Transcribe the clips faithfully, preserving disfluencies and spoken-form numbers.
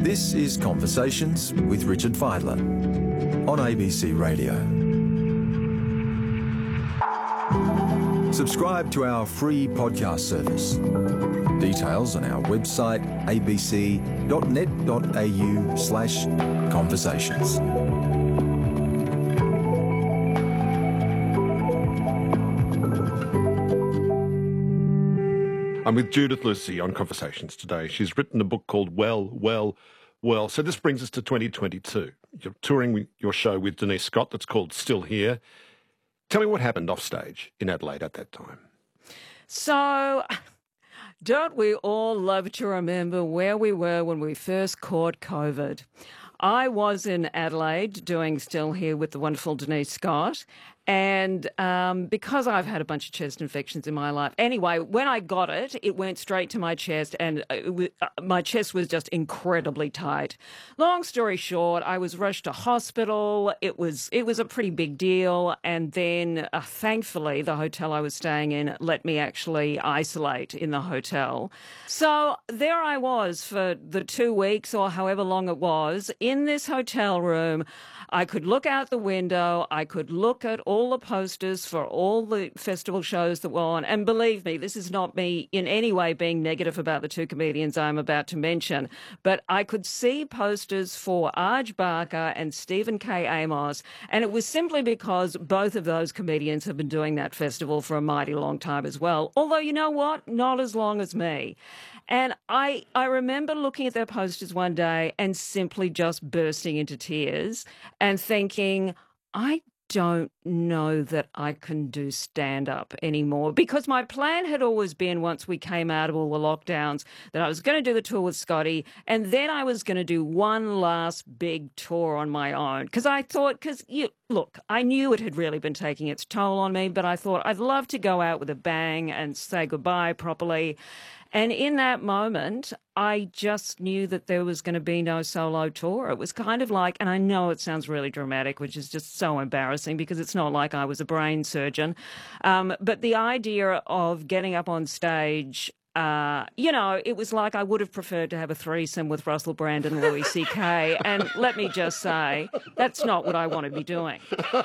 This is Conversations with Richard Fidler on A B C Radio. Subscribe to our free podcast service. Details on our website, abc.net.au slash conversations. I'm with Judith Lucy on Conversations today. She's written a book called Well, Well, Well. So this brings us to twenty twenty-two. You're touring your show with Denise Scott that's called Still Here. Tell me what happened off stage in Adelaide at that time. So, don't we all love to remember where we were when we first caught COVID? I was in Adelaide doing Still Here with the wonderful Denise Scott. And um, because I've had a bunch of chest infections in my life, anyway, when I got it, it went straight to my chest, and it was, uh, my chest was just incredibly tight. Long story short, I was rushed to hospital. It was it was a pretty big deal, and then uh, thankfully the hotel I was staying in let me actually isolate in the hotel. So there I was for the two weeks or however long it was in this hotel room. I could look out the window. I could look at all the posters for all the festival shows that were on. And believe me, this is not me in any way being negative about the two comedians I'm about to mention. But I could see posters for Arj Barker and Stephen K. Amos. And it was simply because both of those comedians have been doing that festival for a mighty long time as well. Although, you know what? Not as long as me. And I, I remember looking at their posters one day and simply just bursting into tears and thinking, I don't know that I can do stand-up anymore, because my plan had always been, once we came out of all the lockdowns, that I was going to do the tour with Scotty, and then I was going to do one last big tour on my own. Because I thought, because, you look, I knew it had really been taking its toll on me, but I thought I'd love to go out with a bang and say goodbye properly. And in that moment, I just knew that there was going to be no solo tour. It was kind of like, and I know it sounds really dramatic, which is just so embarrassing because it's not like I was a brain surgeon, um, but the idea of getting up on stage, Uh, you know, it was like I would have preferred to have a threesome with Russell Brand and Louis C K. And let me just say, that's not what I want to be doing.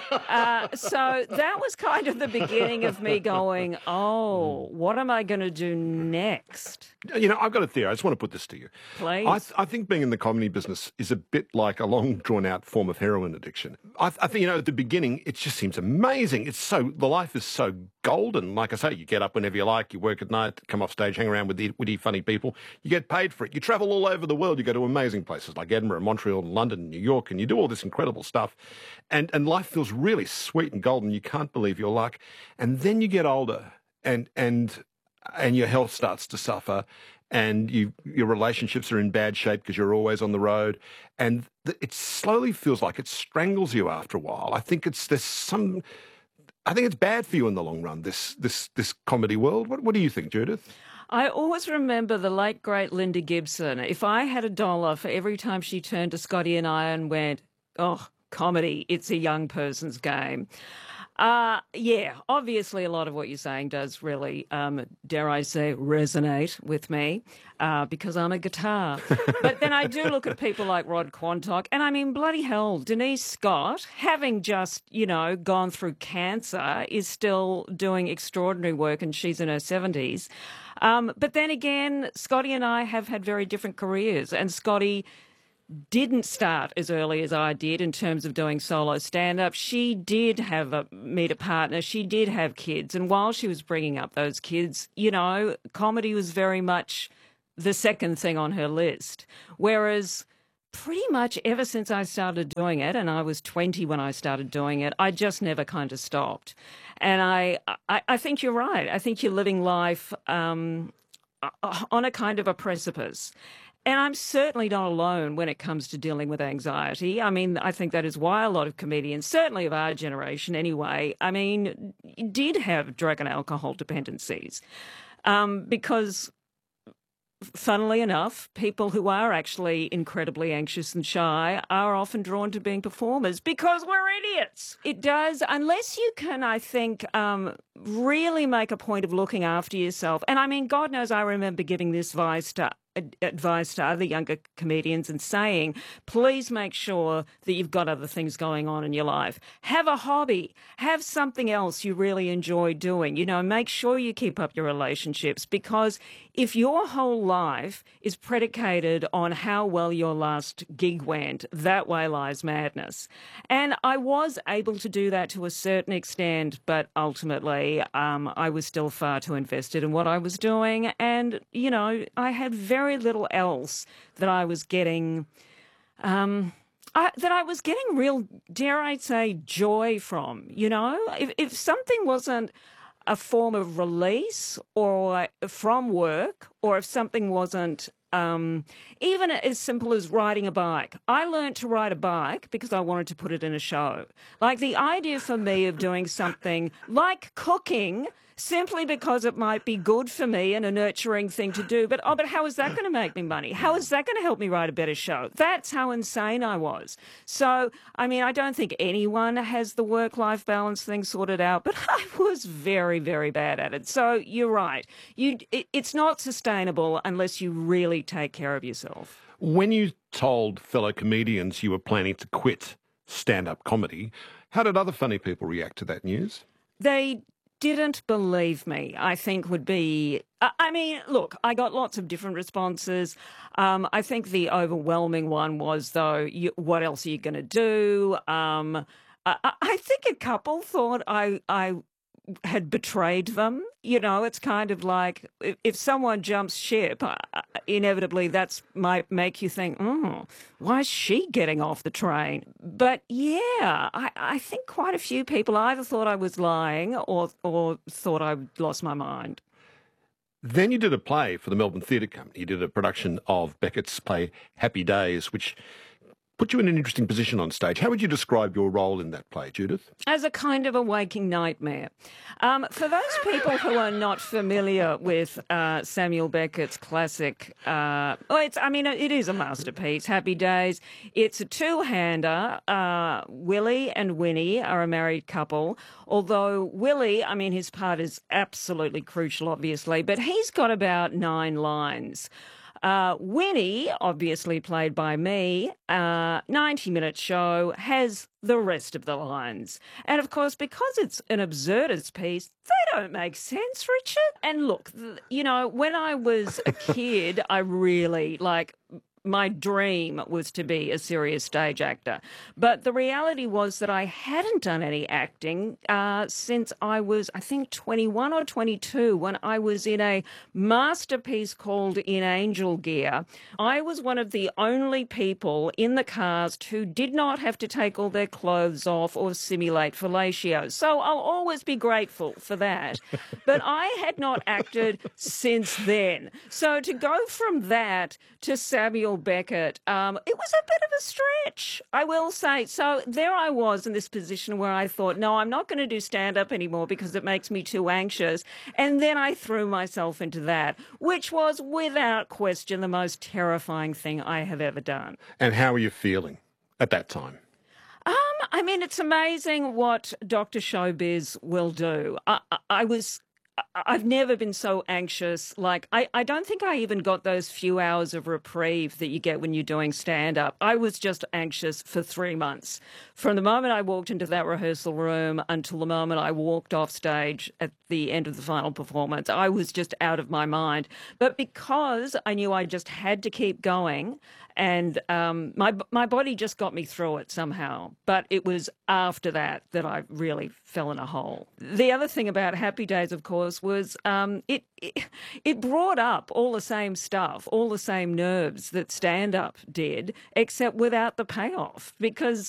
Uh, so that was kind of the beginning of me going, oh, what am I going to do next? You know, I've got a theory. I just want to put this to you. Please. I, th- I think being in the comedy business is a bit like a long, drawn-out form of heroin addiction. I, th- I think, you know, at the beginning, it just seems amazing. It's so, the life is so golden. Like I say, you get up whenever you like, you work at night, come off stage, hang around with the witty, funny people. You get paid for it. You travel all over the world. You go to amazing places like Edinburgh, Montreal, London, New York, and you do all this incredible stuff. And, and life feels really sweet and golden. You can't believe your luck. And then you get older and, and, and your health starts to suffer. And you, your relationships are in bad shape because you're always on the road. And th- it slowly feels like it strangles you after a while. I think it's there's some... I think it's bad for you in the long run, this this this comedy world. What, what do you think, Judith? I always remember the late, great Linda Gibson. If I had a dollar for every time she turned to Scotty and I and went, oh, comedy, it's a young person's game. Uh, yeah, obviously a lot of what you're saying does really, um, dare I say, resonate with me uh, because I'm a guitar. But then I do look at people like Rod Quantock, and I mean, bloody hell, Denise Scott, having just, you know, gone through cancer, is still doing extraordinary work, and she's in her seventies. Um, but then again, Scotty and I have had very different careers, and Scotty didn't start as early as I did in terms of doing solo stand-up. She did have a meet a partner. She did have kids. And while she was bringing up those kids, you know, comedy was very much the second thing on her list. Whereas pretty much ever since I started doing it, and I was twenty when I started doing it, I just never kind of stopped. And I, I, I think you're right. I think you're living life um, on a kind of a precipice. And I'm certainly not alone when it comes to dealing with anxiety. I mean, I think that is why a lot of comedians, certainly of our generation anyway, I mean, did have drug and alcohol dependencies. Um, because, funnily enough, people who are actually incredibly anxious and shy are often drawn to being performers because we're idiots. It does, unless you can, I think, um, really make a point of looking after yourself. And I mean, God knows I remember giving this advice to ad- advice to other younger comedians and saying, please make sure that you've got other things going on in your life. Have a hobby. Have something else you really enjoy doing. You know, make sure you keep up your relationships, because if your whole life is predicated on how well your last gig went, that way lies madness. And I was able to do that to a certain extent, but ultimately um, I was still far too invested in what I was doing. And, you know, I had very little else that I was getting... Um, I, that I was getting real, dare I say, joy from, you know? If, if something wasn't a form of release or from work, or if something wasn't um, even as simple as riding a bike. I learned to ride a bike because I wanted to put it in a show. Like the idea for me of doing something like cooking simply because it might be good for me and a nurturing thing to do. But, oh, but how is that going to make me money? How is that going to help me write a better show? That's how insane I was. So, I mean, I don't think anyone has the work-life balance thing sorted out, but I was very, very bad at it. So you're right. You, it, it's not sustainable unless you really take care of yourself. When you told fellow comedians you were planning to quit stand-up comedy, how did other funny people react to that news? They didn't believe me, I think would be... I mean, look, I got lots of different responses. Um, I think the overwhelming one was, though, you, what else are you going to do? Um, I, I think a couple thought I, I had betrayed them. You know, it's kind of like if, if someone jumps ship, uh, inevitably that's might make you think, oh, why is she getting off the train? But yeah, I, I think quite a few people either thought I was lying or or thought I'd lost my mind. Then you did a play for the Melbourne Theatre Company. You did a production of Beckett's play Happy Days, which put you in an interesting position on stage. How would you describe your role in that play, Judith? As a kind of a waking nightmare. Um, for those people who are not familiar with uh, Samuel Beckett's classic, uh, well, it's, I mean, it is a masterpiece, Happy Days. It's a two-hander. Uh, Willie and Winnie are a married couple, although Willie, I mean, his part is absolutely crucial, obviously, but he's got about nine lines. Uh, Winnie, obviously played by me, uh, ninety-minute show, has the rest of the lines. And, of course, because it's an absurdist piece, they don't make sense, Richard. And, look, th- you know, when I was a kid, I really, like... my dream was to be a serious stage actor. But the reality was that I hadn't done any acting uh, since I was, I think, twenty-one or twenty-two, when I was in a masterpiece called In Angel Gear. I was one of the only people in the cast who did not have to take all their clothes off or simulate fellatio. So I'll always be grateful for that. But I had not acted since then. So to go from that to Samuel Beckett, um, it was a bit of a stretch, I will say. So there I was in this position where I thought, no, I'm not going to do stand-up anymore because it makes me too anxious. And then I threw myself into that, which was without question the most terrifying thing I have ever done. And how were you feeling at that time? Um, I mean, it's amazing what Doctor Showbiz will do. I, I, I was... I've never been so anxious. Like, I, I don't think I even got those few hours of reprieve that you get when you're doing stand-up. I was just anxious for three months. From the moment I walked into that rehearsal room until the moment I walked off stage at the end of the final performance, I was just out of my mind. But because I knew I just had to keep going, and um, my my body just got me through it somehow. But it was after that that I really fell in a hole. The other thing about Happy Days, of course, was um, it, it it brought up all the same stuff, all the same nerves that stand-up did, except without the payoff. Because